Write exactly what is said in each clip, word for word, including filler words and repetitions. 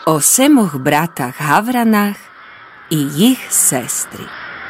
o semoch bratách Havranách i ich sestry.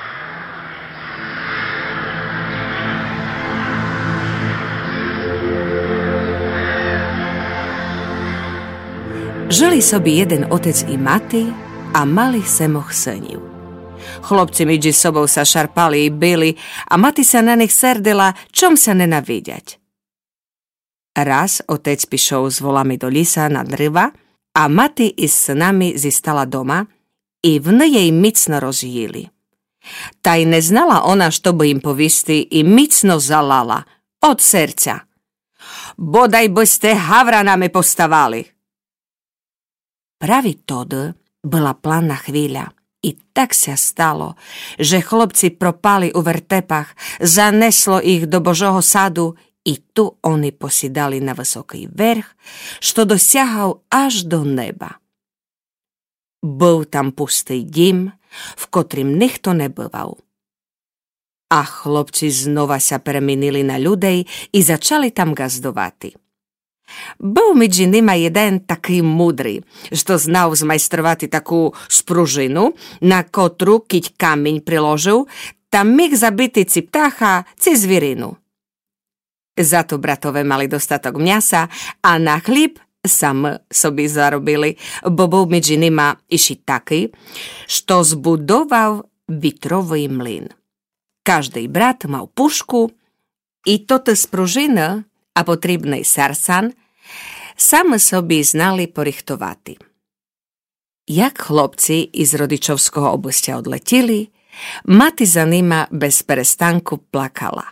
Žili sobі jeden otec i mati, a mali semoch synів. Хлопці між собою sa šarpali i bili, a mati sa na nich serdila, čom sa nenavidjať. Raz otec pišov s volami do lisa na drva, a mati i s synami zistala doma i vny jej micno rozjili. Taj ne znala ona što by im povisti i micno zalala od serca. Bodaj byste Havranami postavali. Pravi tod byla planna chvíľa i tak sa stalo, že chlopci propali u vertepach, zaneslo ich do Božoho sadu i tu oni posidali na vysoký vrch, što dosiahal až do neba. Bol tam pustý dim, v kotrým nikto nebýval. A chlopci znova sa premenili na ľudej i začali tam gazdovati. Był między nima jeden taki mudry, što znał zmajstrovati taku spružinu, na kotru kiť kamień priložil, tam mógł zabiti ci ptacha, ci zvirinu. Za to bratové mali dostatok mňasa a na chlíb sam sobi zarobili, bo bol między nima iši taký, što zbudoval vitrový mlyn. Každý brat mal pušku i toto spružina a potrібний sarsan sami собі znali порихтувати. Jak chlopci iz rodičovského obustia odletili, mati za nima bez perestanku plakala.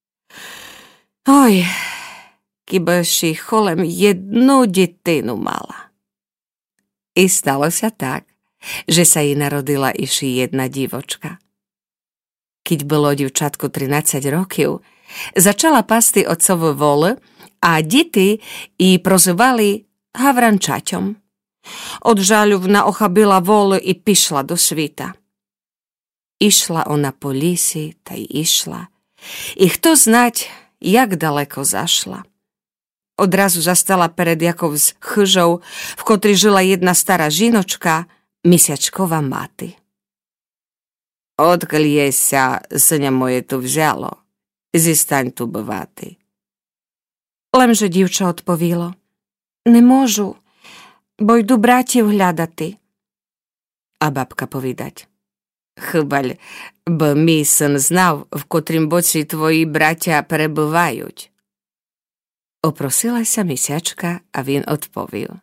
Oj, kibaši cholem jednu detinu mala. I stalo sa tak, že sa jej narodila iši jedna divočka. Keď bolo divčatku trinásť rokov, začala pasti otcovo vole a deti i prozývali Havrančaťom. Od žaľuvna ochabila vole i pišla do svita. Išla ona po lisi, taj išla. I kto znať, jak daleko zašla. Odrazu zastala pred jakou z chyžou, v kotri žila jedna stará žinočka, misiačková mati. Odkiaľ je sa, syňa moje, tu vzalo? Zistaň tu bywati. Lemže divča odpovilo. Ne môžu, bo jdu bratiev hľadati. A babka povedať. Chybaľ, by mi syn znal, v kotrým boci tvoji bratia prebyvajú. Oprosila sa misiačka a vin odpovil.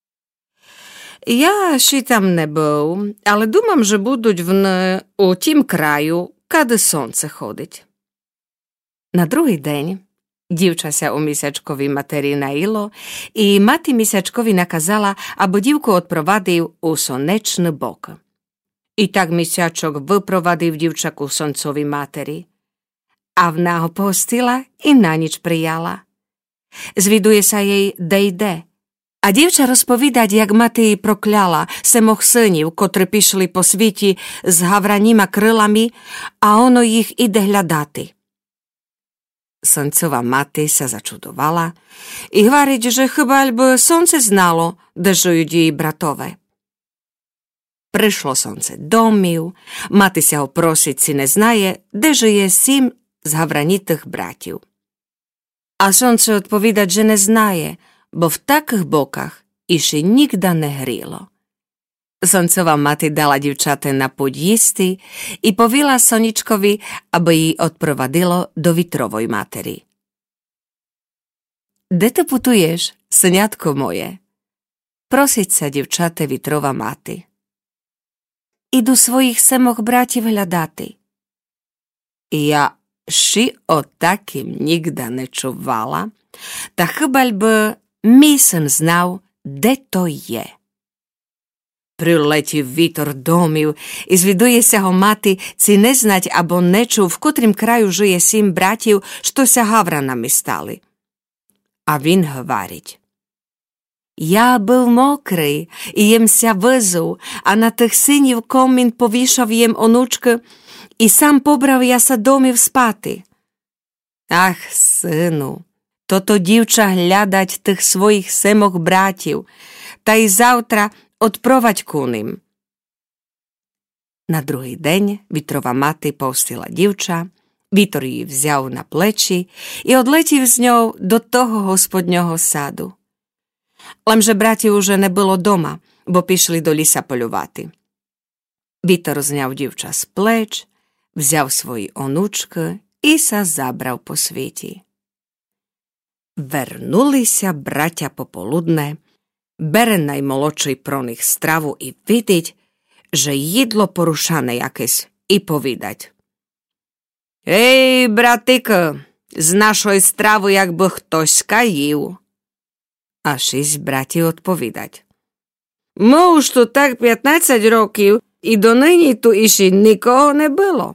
Ja ši tam nebol, ale dumam, že buduť v u tým kraju, kade sonce chodiť. Na druhý deň divča sa u misiačkovi materi najilo i mati misiačkovi nakazala, aby divku odprovadil u sonečný bok. I tak misiačok vyprovadil divča ku soncovi materi. A vná ho pohostila i na nič prijala. Zviduje sa jej dejde. A divča rozpovídať, jak mati prokľala semoch syniv, kotri pišli po sviti s havranima krylami a ono ich ide hľadati. Soncova mati sa začudovala i hvariť, že chybaľ by sonce znalo, da žujú jej bratové. Prišlo sonce domiv, mati sa ho prosiť si neznaje, da žuje sim z havranitých brativ. A sonce odpovídať, že neznaje, bo v takých bokách iši nikda nehrilo. Soncova mati dala divčate na púť jisty i povila Soničkovi, aby ji odprovadilo do vitrovoj materi. De tu putuješ, syňatko moje? Prosiť sa divčate vitrova mati. Idu svojich semoch bratiev hľadati. Ja ši o takým nikda nečuvala, ta chybaľ by mi som znal, de to je. Priletí vítor domiv i zviduje sa ho mati, ci neznať abo nečuv, v kotrým kraju žije sim bratiev, što sa Havranami stali. A vin hvariť. Ja byl mokrý i jem sa vizul, a na tých syniv komín povýšav jem onúčka i sám pobrav ja sa domiv spati. Ach, synu, toto divča hľadať tých svojich semoch bratiev, ta i zautra odprovať ku ním. Na druhý deň Vítorova mati povstila divča, Vítor ji vzal na pleči i odletív s ňou do toho hospodňoho sadu. Lemže bratia už nebylo doma, bo pišli do lisa poľovati. Vítor zňal divča z pleč, vzal svoji onúčky i sa zabral po svieti. Vernuli sa bratia popoludne, bere najmoločej pro nich stravu i vidiť, že jedlo porušané jakes i povídať. Ej, bratyk, z našoj stravu jak by ktoś skajil. A šesť bratí odpovídať. My už tu tak pätnásť rokів i do nyní tu iši nikoho nebylo.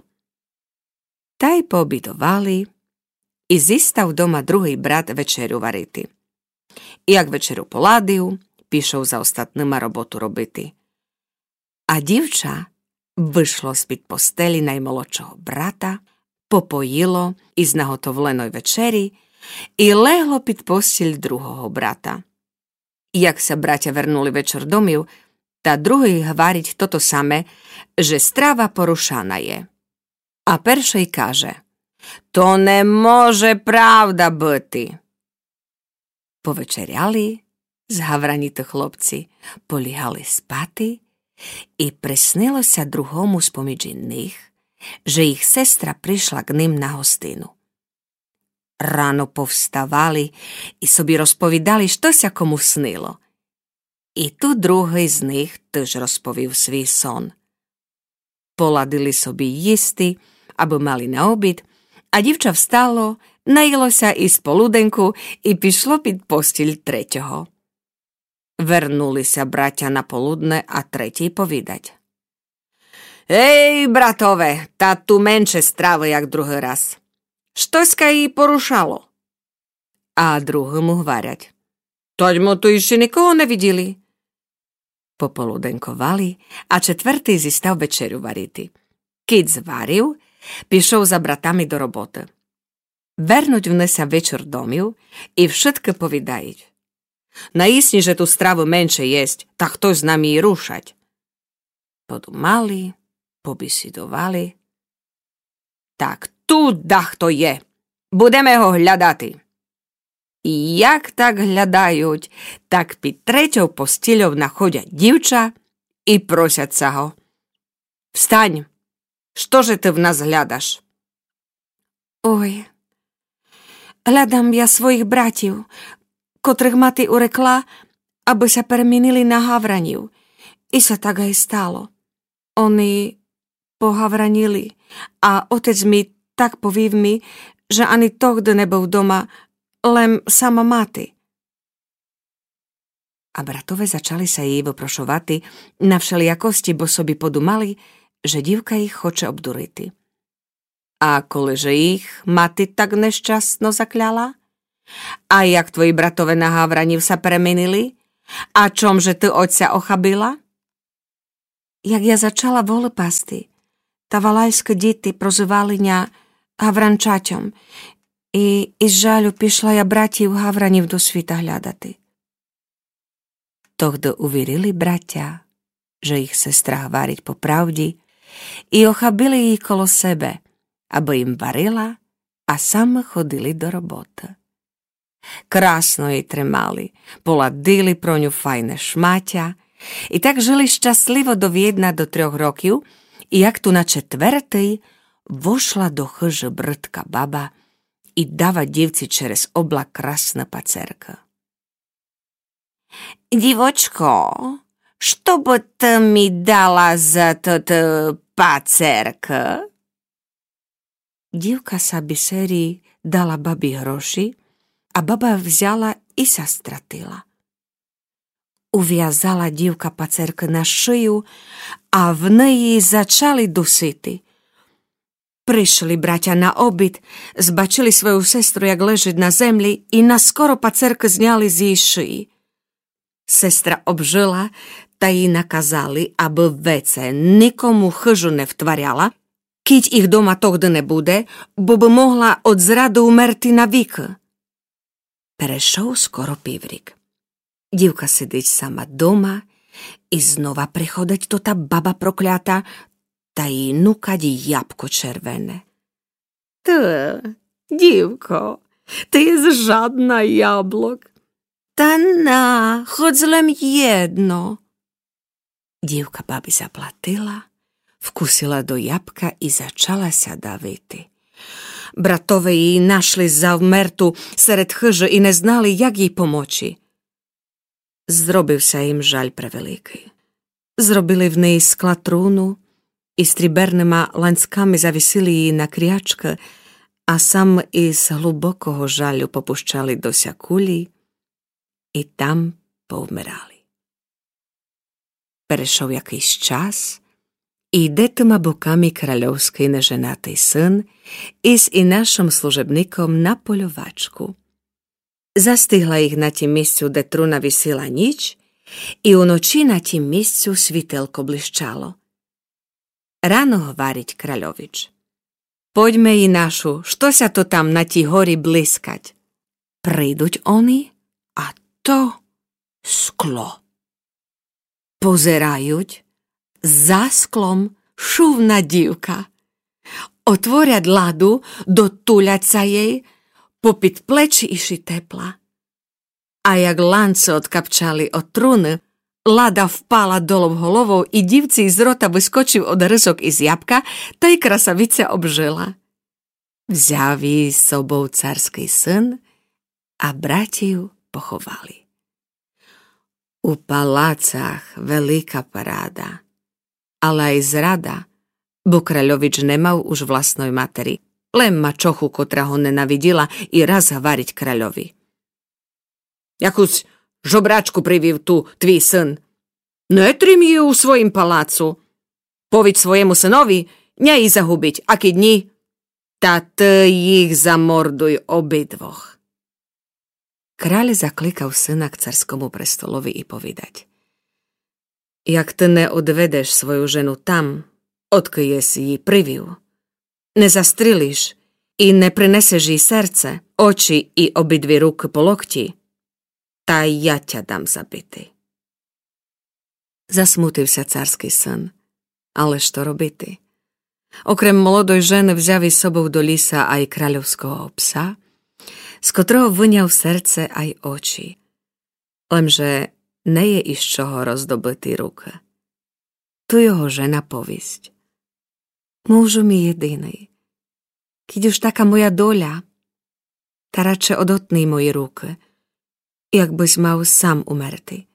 Taj poobidovali i zistav doma druhý brat večeru variti. Jak večeru poladil, píšou za ostatnýma robotu robiti. A divča vyšlo spід posteli najmolodšого brata, popojilo із наготовленої вечері і легло під постіль другого брата. Як sa bratia vernuli večer domів, та другий говорить toto same, že strava porušana je. A перший каже, то не може правда бити. Повечеряли, згавраніти хлопці, полігали спати, і приснилося другому з-поміж них, že ich sestra prišla k nim na hostinu. Ráno povstávali i sobi rozpovídali, što sa komu snilo. I tu druhý z nich tež rozpovil svій son. Poladili sobi jisti, aby mali na obід, a divča vstalo, najilo sa i z poludenku i pišlo pід postiľ treťoho. Vernuli sa bratia na poludne a tretí povídať. Ej, bratove, ta tu menše strave jak druhý raz. Štoska ji porušalo? A druhý mu hvarať. Toď mu tu ešte nikoho nevideli. Popoludenkovali a četvrtý zistav večeru variti. Keď zvaril, pišou za bratami do roboty. Vernuť vne sa večer domil i všetko povídajiť. Naistni, že tu stravu menše jesť, tak to s nami i rúšať. Podumali, pobisidovali. Tak tu dach to je. Budeme ho hľadati. I jak tak hľadajú, tak pід treťou postiľou nachodia divča i prosять sa ho. Vstaň, štože ty v nás hľadaš? Oj, hľadám ja svojich bratів, котрих мати урекла, аби sa перемінили на гавранів. I sa tak aj stalo. Oni pohavranili a otec mi tak povív mi, že ani tohdy nebol doma, len sama mati. A bratové začali sa jej vyprošovati na všelijakosti, bo sobi podumali, že divka ich hoče obduriti. A koleže ich mati tak nešťastno zakľala? A jak tvoji bratové na havraniv sa premenili? A čomže ty otca ochabila? Jak ja začala vole pasti, ta valajské deti prozivali ňa havrančaťom i iz žaľu pišla ja bratів havraniv do svita hľadati. Tohdo uverili bratia, že ich sestra hvariť po pravdi i ochabili ich kolo sebe, aby im varila a same chodili do roboty. Krásno jej tremali, poladili pro ňu fajné šmáťa i tak žili šťastlivo do jedna do troch rokів, i jak tu na četvrtej vošla do chyže brdka baba i dava divci čerez oblak krásna pacerka. Divočko, što by ty mi dala za toto pacerka? Divka sa biseri dala babi hroši a baba vzala i sa stratila. Uviazala divka pacerka na šiju a v neji začali dusiti. Prišli bratia na obід, zbačili svoju sestru, jak ležiť na zemli i naskoro pacerka zňali z jej šiji. Sestra obžila, ta jej nakazali, aby vece nikomu chyžu nevtvarjala, keď ich doma tohdy nebude, bo by mohla od zradu umrti na vik. Prešol skoro pivrik. Divka sediť sama doma I znova prichodeť to tá baba prokľata, ta jej nukať jabko červené. Ty, dívko, ty je žádna jablok. Ta na, chod len jedno. Dívka babi zaplatila, vkusila do jabka i začala sa daviti. Bratove jej našli zavmertu sred chyže i ne znali, jak jej pomoći. Zrobil sa im žaľ preveliký. Zrobili v nej skla trúnu i stribernima lanckami zavisili jej na kriačke, a sam iz hlubokého žaľu popuščali do kuli i tam poumrali. Prešov jakýś čas i detma bokami kraľovskej neženatej syn i s i našom služebnikom na poľovačku. Zastihla ich na tým miejscu, kde truna visila nič, i u noči na tým miejscu svitelko bliščalo. Ráno hovariť kráľovič. Poďme i našu, što sa to tam na ti hori bliskať? Príduť oni a to sklo. Pozerajuť, za sklom šuvna dívka. Otvoriať ladu, dotuľať sa jej, popit pleči iši tepla. A jak lance odkapčali od truny, lada vpala dolov holovou i divci z rota vyskočil od rysok i z jabka, taj krasavica obžila. Vzjaví sobou carský syn a brati ju pochovali. U palácach veľká paráda, ale aj zrada, bo kráľovič nemal už vlastnej materi, len mačochu, kotra ho nenavidila i raz hovariť kráľovi. Jakús žobráčku privív tu tvý syn. Netrim ju u svojim palácu. Poviď svojemu synovi, nie ich zahubiť, aký dni, tá ty ich zamorduj obidvoch. Kráľ zaklikal syna k carskomu prestolovi i povedať. Jak ty neodvedeš svoju ženu tam, odkiaľ si ji privív, nezastrilíš i neprineseš jej srdce, oči i obidvi ruky po lokti, tá ja ťa dám zabity. Zasmutil sa carský syn, ale što robiti? Okrem mladoj ženy vzjavi sobou do lisa aj kráľovského psa, z ktorého vyňal srdce aj oči, lenže ne je iš čoho rozdobitý ruke. Tu jeho žena povisť. Mužu mi jediný, keď už taká moja doľa, ta radše odotný moji ruke, jak bys mal sam umerty.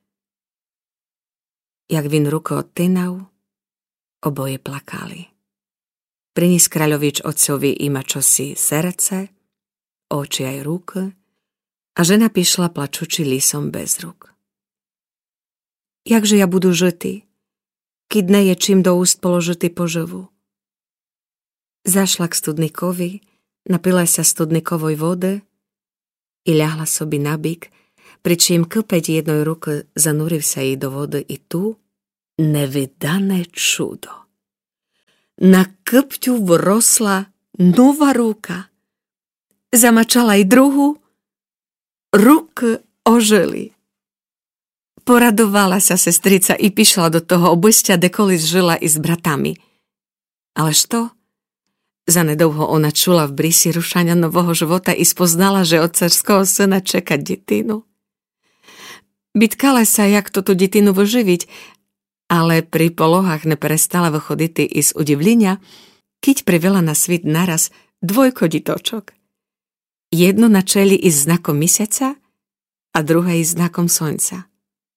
Jak vin ruku odtynał, oboje plakali. Prinis kráľovič otcovi ima čosi srdce, oči aj ruky, a žena pišla plačuči lisom bez ruk. Jakže ja budu žity, keď ne je čím do úst položity poživu? Zašla k studnikovi, napila sa studnikovoj vody i ľahla sobi na bik, pričím kľpeť jednoj ruky zanúriv sa jej do vody i tu nevydané čudo. Na kľpťu vrosla nová ruka. Zamačala aj druhú, ruky ožili. Poradovala sa sestrica i pišla do toho obysťa, dekolis žila i s bratami. Ale što? Zanedouho ona čula v brísi rušania nového života i spoznala, že od carského syna čeka detinu. Bytkala sa, jak toto detinu vyživiť, ale pri polohách neprestala vychoditi i z udivlenia, keď privela na svit naraz dvojko ditočok. Jedno na čeli i s znakom mesiaca a druhé i s znakom slnca.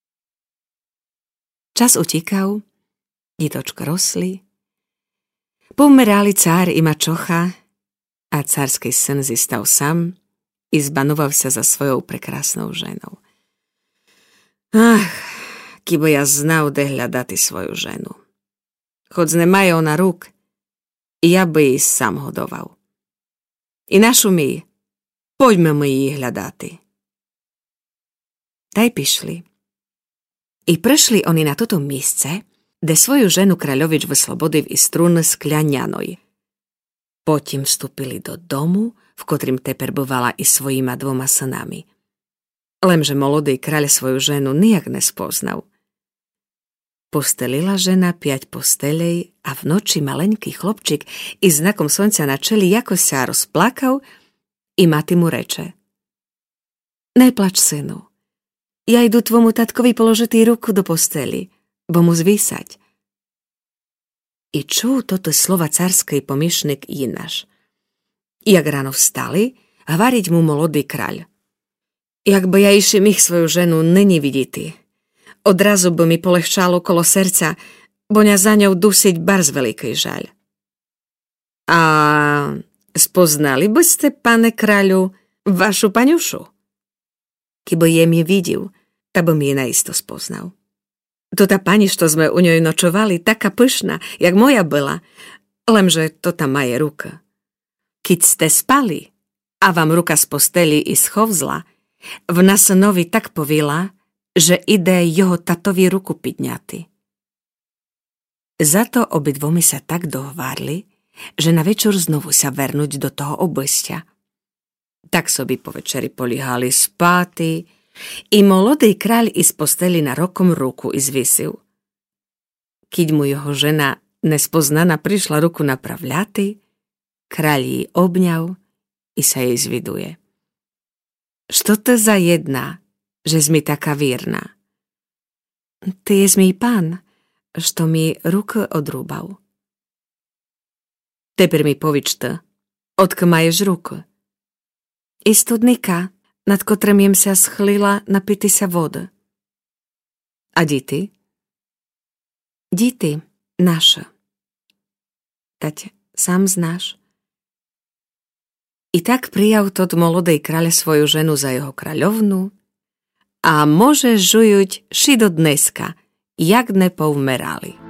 Čas utíkal, ditočko rosli, pomerali cár i mačocha a carský syn zistal sám i zbanoval sa za svojou prekrásnou ženou. Ach, kibo ja znal, de hľadati svoju ženu. Chod nemajú na ruk, ja by jej sám hodoval. I našu mi, poďme my jej hľadati. Taj pišli. I prešli oni na toto místce, kde svoju ženu kráľovič vyslobodil i strun z kľaňanoj. Potom vstúpili do domu, v ktorým teper bovala i svojima dvoma synami. Lemže molodý kráľ svoju ženu nijak nespoznal. Postelila žena piať postelej a v noči maleňký chlopčik i znakom slnca na čeli jako sa rozplakal i mati mu reče: Neplač, synu, ja idu tvomu tatkovi položiti ruku do posteli, bo mu zvísať. I čuł toto slova carskej pomyšnik Jinaš. Jak ráno vstali, hvariť mu molodý kráľ. Jak by ja išim ich svoju ženu není vidíti. Odrazu by mi polehčalo kolo serca, bo ňa za ňou dusiť barz veľký žaľ. A spoznali by ste, pane kráľu, vašu paňušu? Keby je mi videl, ta by mi je naisto spoznal. To tá pani, što sme u ňoj nočovali, taká pyšná, jak moja byla, lemže to tá maje ruka. Keď ste spali a vám ruka z posteli i schovzla, v nás novi tak povila, že ide jeho tatovi ruku pidňaty. Za to obidvomi sa tak dohovárli, že na večer znovu sa vernúť do toho obystia. Tak sobi po večeri políhali spáty i molodý kráľ i z posteli na rokom ruku izvisil. Keď mu jeho žena nespoznaná prišla ruku napravľaty, kráľ ji obňal i sa jej zviduje. Što to za jedna, že si mi taká vírna? Ty je mi pán, što mi ruku odrúbal. Teper mi povičte, odk maješ ruku? I studnika, nad kotrem jem sa schlila napiti sa voda. A diti? Diti, naše. Tať sám znáš. I tak prijal tot molodej kráľ svoju ženu za jeho kráľovnu a môže žujuť ši do dneska, jak ne povmerali.